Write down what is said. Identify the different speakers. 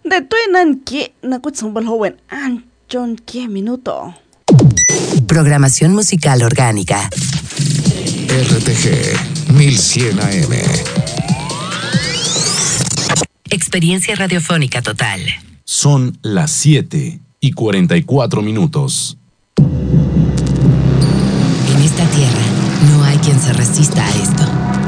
Speaker 1: De tuenan que nakutsambal joven anchon que minuto.
Speaker 2: Programación musical orgánica.
Speaker 3: RTG 1100 AM.
Speaker 2: Experiencia radiofónica total.
Speaker 4: Son las 7:44.
Speaker 2: En esta tierra no hay quien se resista a esto.